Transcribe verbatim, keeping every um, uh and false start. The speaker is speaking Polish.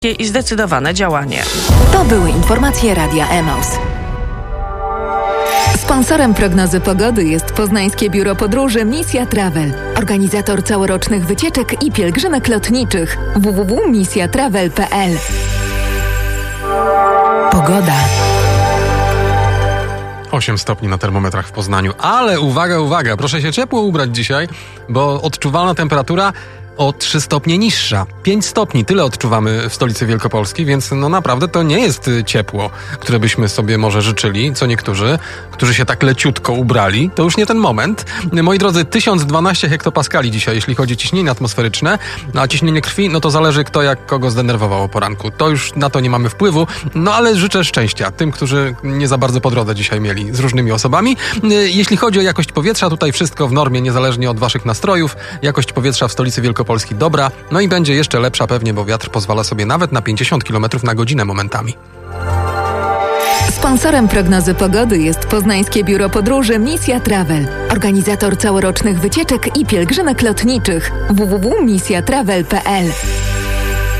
i zdecydowane działanie. To były informacje Radia Emaus. Sponsorem prognozy pogody jest Poznańskie Biuro Podróży Misja Travel, organizator całorocznych wycieczek i pielgrzymek lotniczych. w w w kropka misja travel kropka p l. Pogoda. osiem stopni na termometrach w Poznaniu, ale uwaga, uwaga, proszę się ciepło ubrać dzisiaj, bo odczuwalna temperatura o trzy stopnie niższa. pięć stopni, tyle odczuwamy w stolicy Wielkopolski, więc no naprawdę to nie jest ciepło, które byśmy sobie może życzyli, co niektórzy, którzy się tak leciutko ubrali. To już nie ten moment. Moi drodzy, tysiąc dwanaście hektopaskali dzisiaj, jeśli chodzi o ciśnienie atmosferyczne, a ciśnienie krwi, no to zależy kto jak kogo zdenerwowało po ranku. To już na to nie mamy wpływu, no ale życzę szczęścia tym, którzy nie za bardzo po drodze dzisiaj mieli z różnymi osobami. Jeśli chodzi o jakość powietrza, tutaj wszystko w normie, niezależnie od waszych nastrojów. Jakość powietrza w stolicy Wielkopolski dobra, no i będzie jeszcze lepsza pewnie, bo wiatr pozwala sobie nawet na pięćdziesiąt kilometrów na godzinę momentami. Sponsorem prognozy pogody jest Poznańskie Biuro Podróży Misja Travel, organizator całorocznych wycieczek i pielgrzymek lotniczych. w w w kropka misja travel kropka p l.